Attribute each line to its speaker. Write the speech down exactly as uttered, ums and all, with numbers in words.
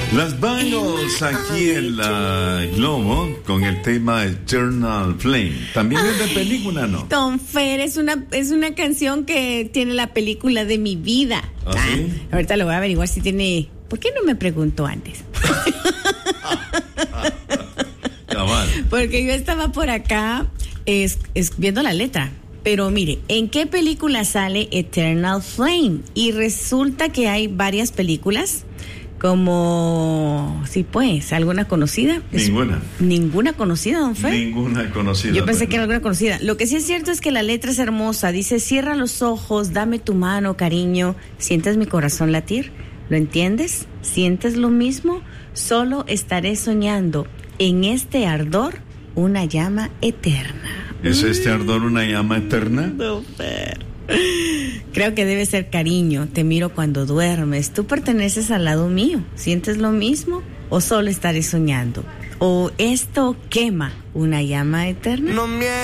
Speaker 1: Las Bangles aquí en la Globo con el tema Eternal Flame. También es de película, ¿no?
Speaker 2: Don Fer, es una, es una canción que tiene la película de mi vida.
Speaker 1: ¿Ah, sí?
Speaker 2: Ah, ahorita lo voy a averiguar si tiene... ¿Por qué no me preguntó antes? Porque yo estaba por acá es, es, viendo la letra. Pero mire, ¿en qué película sale Eternal Flame? Y resulta que hay varias películas. Como, sí pues, ¿alguna conocida?
Speaker 1: Ninguna.
Speaker 2: ¿Ninguna conocida, don Fer?
Speaker 1: Ninguna conocida.
Speaker 2: Yo pensé
Speaker 1: pero...
Speaker 2: que era alguna conocida. Lo que sí es cierto es que la letra es hermosa. Dice, cierra los ojos, dame tu mano, cariño. ¿Sientes mi corazón latir? ¿Lo entiendes? ¿Sientes lo mismo? Solo estaré soñando en este ardor una llama eterna.
Speaker 1: ¿Es este ardor una llama eterna?
Speaker 2: Don Fer. Creo que debe ser cariño. Te miro cuando duermes. Tú perteneces al lado mío. ¿Sientes lo mismo? ¿O solo estaré soñando? ¿O esto quema una llama eterna?
Speaker 3: No me